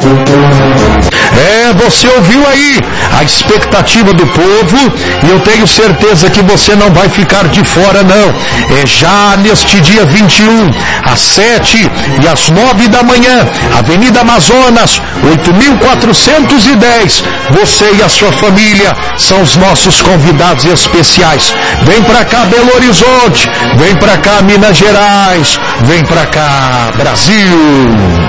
Você ouviu aí a expectativa do povo e eu tenho certeza que você não vai ficar de fora não. Já neste dia 21, às 7 e às 9 da manhã, Avenida Amazonas, 8.410, você e a sua família são os nossos convidados especiais. Vem pra cá Belo Horizonte, vem pra cá Minas Gerais, vem pra cá Brasil.